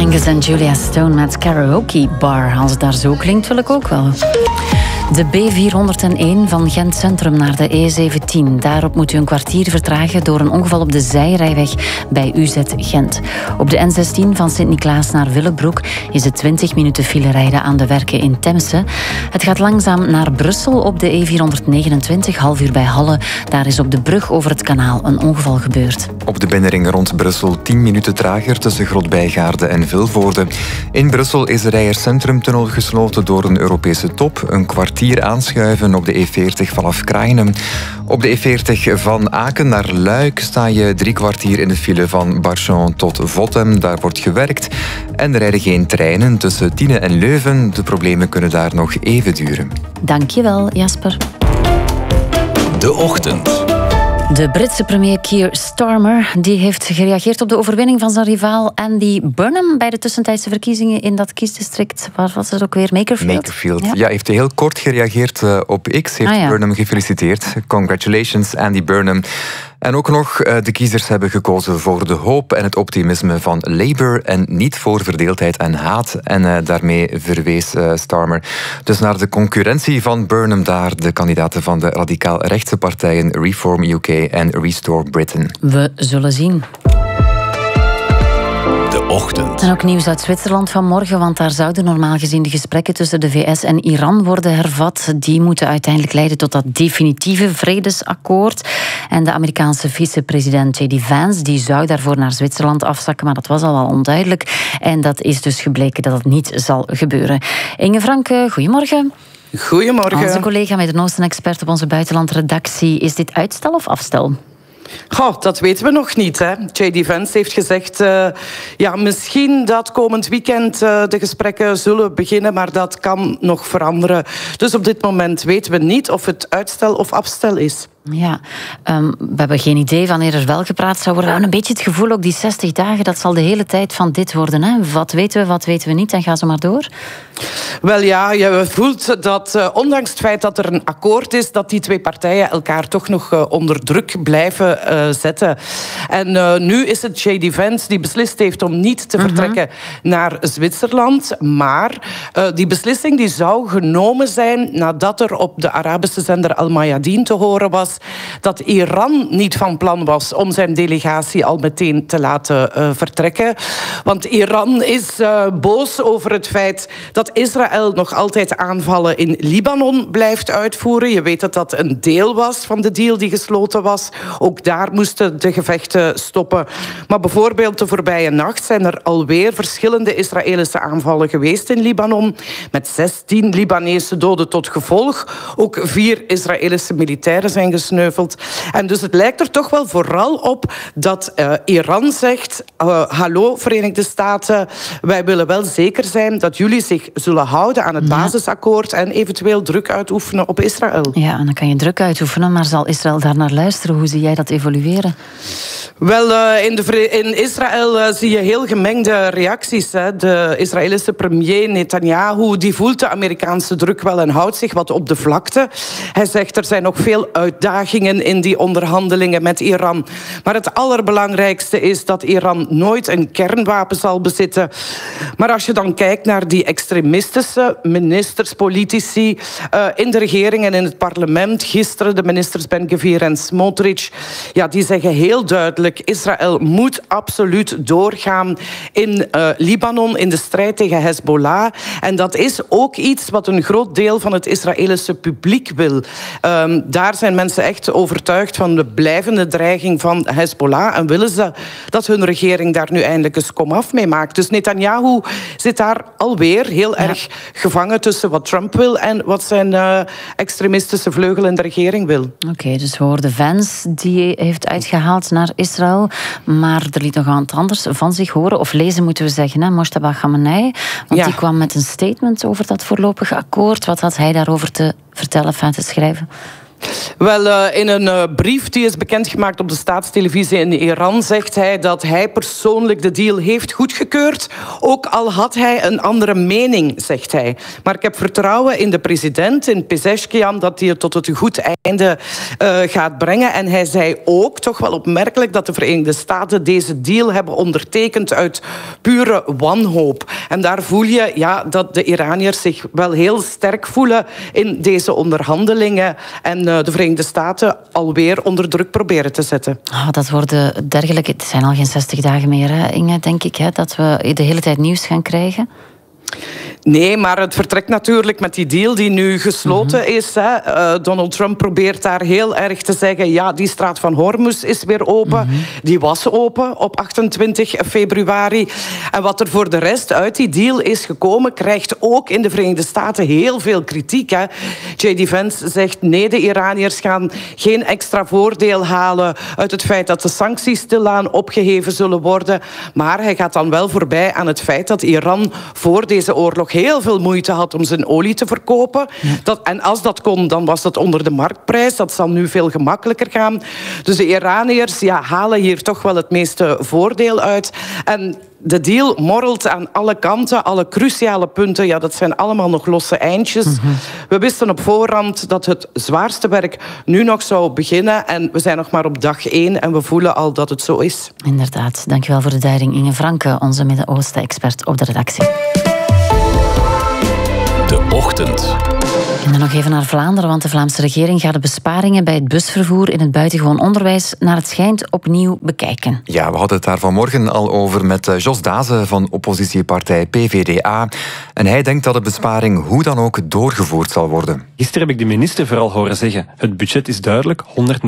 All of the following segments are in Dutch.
Angus en Julia Stone met Karaoke Bar. Als het daar zo klinkt, wil ik ook wel. De B401 van Gent Centrum naar de E17. Daarop moet u een kwartier vertragen door een ongeval op de zijrijweg bij UZ Gent. Op de N16 van Sint-Niklaas naar Willebroek is het 20 minuten file rijden aan de werken in Temse. Het gaat langzaam naar Brussel op de E429, half uur bij Halle. Daar is op de brug over het kanaal een ongeval gebeurd. Op de binnenring rond Brussel 10 minuten trager tussen Grotbijgaarde en Vilvoorde. In Brussel is de Rijers-Centrumtunnel gesloten door een Europese top. Een kwartier aanschuiven op de E40 vanaf Kraaienen. Op de E40 van Aken naar Luik sta je 3 kwartier in de file van Barchamp tot Vottem. Daar wordt gewerkt. En er rijden geen treinen tussen Tiene en Leuven. De problemen kunnen daar nog even duren. Dankjewel, Jasper. De Ochtend. De Britse premier Keir Starmer die heeft gereageerd op de overwinning van zijn rivaal Andy Burnham bij de tussentijdse verkiezingen in dat kiesdistrict. Waar was het ook weer? Makerfield? Ja, heeft heel kort gereageerd op X. Heeft Burnham gefeliciteerd. Congratulations, Andy Burnham. En ook nog, de kiezers hebben gekozen voor de hoop en het optimisme van Labour en niet voor verdeeldheid en haat. En daarmee verwees Starmer dus naar de concurrentie van Burnham daar, de kandidaten van de radicaal-rechtse partijen Reform UK en Restore Britain. We zullen zien. De Ochtend. En ook nieuws uit Zwitserland vanmorgen, want daar zouden normaal gezien de gesprekken tussen de VS en Iran worden hervat. Die moeten uiteindelijk leiden tot dat definitieve vredesakkoord. En de Amerikaanse vicepresident J.D. Vance die zou daarvoor naar Zwitserland afzakken, maar dat was al wel onduidelijk. En dat is dus gebleken dat het niet zal gebeuren. Inge Franke, goedemorgen. Goedemorgen. Onze collega Midden-Oosten-expert op onze buitenlandredactie. Is dit uitstel of afstel? Goh, dat weten we nog niet. Hè. J.D. Vance heeft gezegd, misschien dat komend weekend de gesprekken zullen beginnen, maar dat kan nog veranderen. Dus op dit moment weten we niet of het uitstel of afstel is. Ja, we hebben geen idee wanneer er wel gepraat zou worden. We hebben een beetje het gevoel, ook die 60 dagen, dat zal de hele tijd van dit worden. Hè? Wat weten we niet en ga zo maar door. Wel ja, je voelt dat ondanks het feit dat er een akkoord is, dat die twee partijen elkaar toch nog onder druk blijven zetten. En nu is het J.D. Vance die beslist heeft om niet te vertrekken naar Zwitserland. Maar die beslissing die zou genomen zijn nadat er op de Arabische zender Al Mayadeen te horen was dat Iran niet van plan was om zijn delegatie al meteen te laten vertrekken. Want Iran is boos over het feit dat Israël nog altijd aanvallen in Libanon blijft uitvoeren. Je weet dat dat een deel was van de deal die gesloten was. Ook daar moesten de gevechten stoppen. Maar bijvoorbeeld de voorbije nacht zijn er alweer verschillende Israëlische aanvallen geweest in Libanon, met 16 Libanese doden tot gevolg. Ook 4 Israëlische militairen zijn gesneuveld. En dus het lijkt er toch wel vooral op dat Iran zegt, hallo Verenigde Staten, wij willen wel zeker zijn dat jullie zich zullen houden aan het basisakkoord en eventueel druk uitoefenen op Israël. Ja, en dan kan je druk uitoefenen, maar zal Israël daar naar luisteren? Hoe zie jij dat evolueren? Wel, in Israël zie je heel gemengde reacties. Hè. De Israëlische premier Netanyahu die voelt de Amerikaanse druk wel en houdt zich wat op de vlakte. Hij zegt er zijn nog veel uitdagingen in die onderhandelingen met Iran. Maar het allerbelangrijkste is dat Iran nooit een kernwapen zal bezitten. Maar als je dan kijkt naar die extremistische ministers, politici in de regering en in het parlement, gisteren de ministers Ben-Gvir en Smotrich, ja, die zeggen heel duidelijk, Israël moet absoluut doorgaan in Libanon, in de strijd tegen Hezbollah. En dat is ook iets wat een groot deel van het Israëlische publiek wil. Daar zijn mensen echt overtuigd van de blijvende dreiging van Hezbollah en willen ze dat hun regering daar nu eindelijk eens komaf mee maakt. Dus Netanyahu zit daar alweer heel erg gevangen tussen wat Trump wil en wat zijn extremistische vleugel in de regering wil. Oké, dus we hoorden Vance, die heeft uitgehaald naar Israël, maar er liet nog wat anders van zich horen, of lezen moeten we zeggen, hè? Mojtaba Khamenei, want die kwam met een statement over dat voorlopige akkoord. Wat had hij daarover te vertellen, te schrijven? Wel, in een brief die is bekendgemaakt op de staatstelevisie in Iran zegt hij dat hij persoonlijk de deal heeft goedgekeurd, ook al had hij een andere mening, zegt hij. Maar ik heb vertrouwen in de president, in Pezeshkian, dat hij het tot het goed einde gaat brengen. En hij zei ook, toch wel opmerkelijk, dat de Verenigde Staten deze deal hebben ondertekend uit pure wanhoop. En daar voel je dat de Iraniërs zich wel heel sterk voelen in deze onderhandelingen en de Verenigde Staten alweer onder druk proberen te zetten. Dat worden dergelijke... Het zijn al geen 60 dagen meer, hè, Inge, denk ik, hè, dat we de hele tijd nieuws gaan krijgen. Nee, maar het vertrekt natuurlijk met die deal die nu gesloten is. Hè. Donald Trump probeert daar heel erg te zeggen... ja, die straat van Hormuz is weer open. Die was open op 28 februari. En wat er voor de rest uit die deal is gekomen... krijgt ook in de Verenigde Staten heel veel kritiek. Hè. J.D. Vance zegt... nee, de Iraniërs gaan geen extra voordeel halen... uit het feit dat de sancties stilaan opgeheven zullen worden. Maar hij gaat dan wel voorbij aan het feit dat Iran voor deze oorlog heel veel moeite had om zijn olie te verkopen. En als dat kon, dan was dat onder de marktprijs. Dat zal nu veel gemakkelijker gaan. Dus de Iraniërs halen hier toch wel het meeste voordeel uit. En de deal morrelt aan alle kanten, alle cruciale punten. Ja, dat zijn allemaal nog losse eindjes. We wisten op voorhand dat het zwaarste werk nu nog zou beginnen. En we zijn nog maar op dag 1 en we voelen al dat het zo is. Inderdaad. Dankjewel voor de duiding, Inge Franke, onze Midden-Oosten-expert op de redactie. De Ochtend. En dan nog even naar Vlaanderen, want de Vlaamse regering gaat de besparingen bij het busvervoer in het buitengewoon onderwijs naar het schijnt opnieuw bekijken. Ja, we hadden het daar vanmorgen al over met Jos Dazen van oppositiepartij PVDA. En hij denkt dat de besparing hoe dan ook doorgevoerd zal worden. Gisteren heb ik de minister vooral horen zeggen, het budget is duidelijk,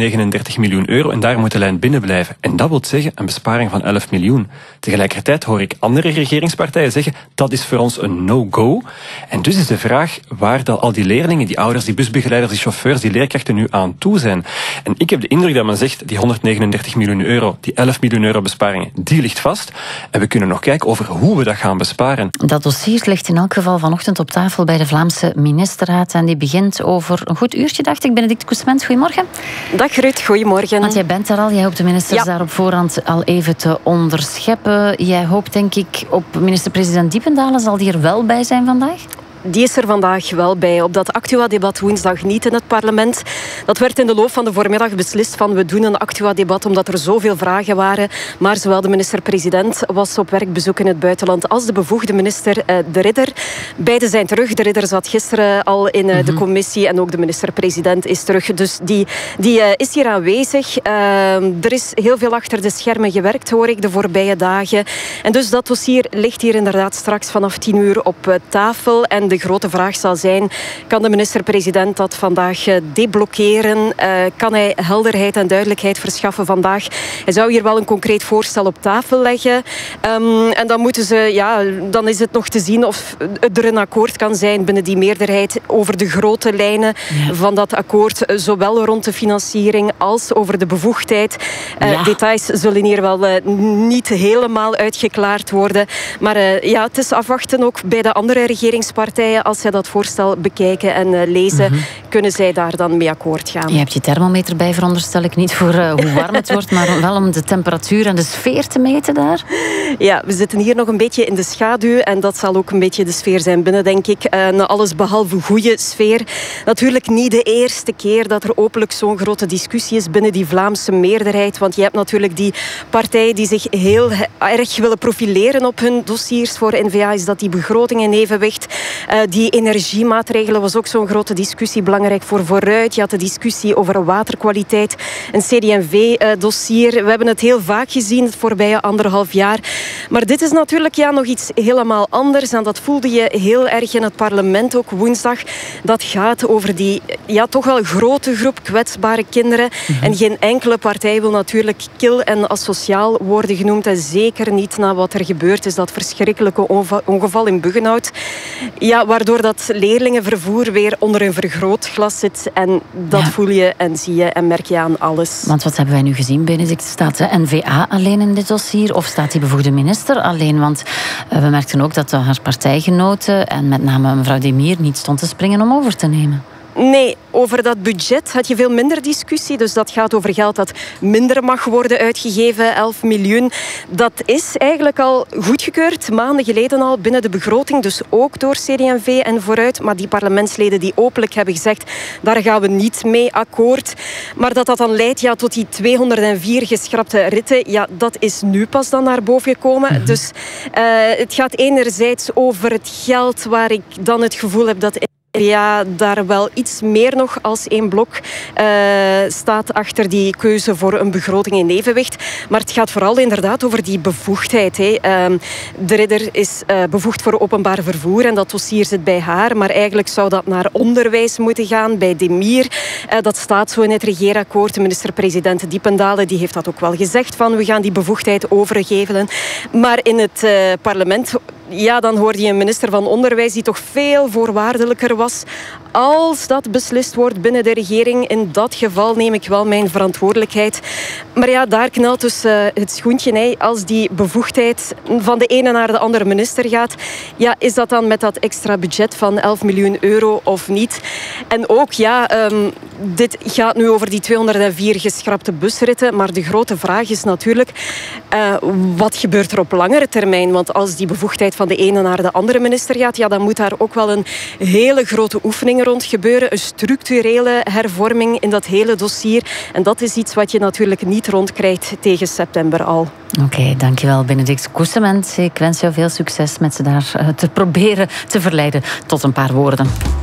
139 miljoen euro en daar moet de lijn binnen blijven. En dat wil zeggen een besparing van 11 miljoen. Tegelijkertijd hoor ik andere regeringspartijen zeggen, dat is voor ons een no-go. En dus is de vraag waar dat al die leerlingen, die ouders, die busbegeleiders, die chauffeurs, die leerkrachten nu aan toe zijn. En ik heb de indruk dat men zegt, die 139 miljoen euro, die 11 miljoen euro besparingen, die ligt vast. En we kunnen nog kijken over hoe we dat gaan besparen. Dat dossier ligt in elk geval vanochtend op tafel bij de Vlaamse ministerraad. En die begint over een goed uurtje, dacht ik. Benedict Koesmens, goedemorgen. Dag Ruud, goedemorgen. Want jij bent daar al, jij hoopt de ministers daar op voorhand al even te onderscheppen. Jij hoopt denk ik op minister-president Diependalen. Zal die er wel bij zijn vandaag? Die is er vandaag wel bij. Op dat Actua-debat woensdag niet in het parlement. Dat werd in de loop van de voormiddag beslist van we doen een Actua-debat omdat er zoveel vragen waren. Maar zowel de minister-president was op werkbezoek in het buitenland als de bevoegde minister De Ridder. Beiden zijn terug. De Ridder zat gisteren al in de commissie en ook de minister-president is terug. Dus die is hier aanwezig. Er is heel veel achter de schermen gewerkt, hoor ik, de voorbije dagen. En dus dat dossier ligt hier inderdaad straks vanaf 10 uur op tafel. En de grote vraag zal zijn, kan de minister-president dat vandaag deblokkeren? Kan hij helderheid en duidelijkheid verschaffen vandaag? Hij zou hier wel een concreet voorstel op tafel leggen. En dan moeten dan is het nog te zien of er een akkoord kan zijn binnen die meerderheid over de grote lijnen van dat akkoord, zowel rond de financiering als over de bevoegdheid. Details zullen hier wel niet helemaal uitgeklaard worden. Maar het is afwachten ook bij de andere regeringspartijen. Als zij dat voorstel bekijken en lezen, kunnen zij daar dan mee akkoord gaan. Je hebt je thermometer bij, veronderstel ik, niet voor hoe warm het wordt, maar wel om de temperatuur en de sfeer te meten daar. Ja, we zitten hier nog een beetje in de schaduw en dat zal ook een beetje de sfeer zijn binnen, denk ik. Alles behalve goede sfeer. Natuurlijk niet de eerste keer dat er openlijk zo'n grote discussie is binnen die Vlaamse meerderheid, want je hebt natuurlijk die partijen die zich heel erg willen profileren op hun dossiers. Voor N-VA is dat die begroting in evenwicht. Die energiemaatregelen was ook zo'n grote discussie, belangrijk voor Vooruit. Je had de discussie over waterkwaliteit, een CD&V-dossier. We hebben het heel vaak gezien het voorbije 1,5 jaar. Maar dit is natuurlijk nog iets helemaal anders. En dat voelde je heel erg in het parlement ook woensdag. Dat gaat over die toch wel grote groep kwetsbare kinderen. En geen enkele partij wil natuurlijk kil en asociaal worden genoemd. En zeker niet na wat er gebeurd is. Dat verschrikkelijke ongeval in Buggenhout. Ja, waardoor dat leerlingenvervoer weer onder een vergrootglas zit. En dat voel je en zie je en merk je aan alles. Want wat hebben wij nu gezien, Benedict? Staat de N-VA alleen in dit dossier of staat die bevoegde minister alleen? Want we merkten ook dat haar partijgenoten en met name mevrouw Demir niet stond te springen om over te nemen. Nee, over dat budget had je veel minder discussie. Dus dat gaat over geld dat minder mag worden uitgegeven, 11 miljoen. Dat is eigenlijk al goedgekeurd, maanden geleden al, binnen de begroting. Dus ook door CD&V en Vooruit. Maar die parlementsleden die openlijk hebben gezegd, daar gaan we niet mee akkoord. Maar dat dan leidt tot die 204 geschrapte ritten, dat is nu pas dan naar boven gekomen. Dus het gaat enerzijds over het geld waar ik dan het gevoel heb dat daar wel iets meer nog als één blok staat achter die keuze voor een begroting in evenwicht. Maar het gaat vooral inderdaad over die bevoegdheid. De Ridder is bevoegd voor openbaar vervoer en dat dossier zit bij haar. Maar eigenlijk zou dat naar onderwijs moeten gaan bij Demir. Dat staat zo in het regeerakkoord. De minister-president Diependalen die heeft dat ook wel gezegd van we gaan die bevoegdheid overgeven. Maar in het parlement dan hoorde je een minister van Onderwijs die toch veel voorwaardelijker was. Als dat beslist wordt binnen de regering, in dat geval neem ik wel mijn verantwoordelijkheid. Maar daar knelt dus het schoentje. Als die bevoegdheid van de ene naar de andere minister gaat, is dat dan met dat extra budget van 11 miljoen euro of niet? En ook, dit gaat nu over die 204 geschrapte busritten, maar de grote vraag is natuurlijk, wat gebeurt er op langere termijn? Want als die bevoegdheid van de ene naar de andere minister gaat, dan moet daar ook wel een hele grote oefening rond gebeuren. Een structurele hervorming in dat hele dossier. En dat is iets wat je natuurlijk niet rondkrijgt tegen september al. Oké, dankjewel Benedict Koesement. Ik wens jou veel succes met ze daar te proberen te verleiden tot een paar woorden.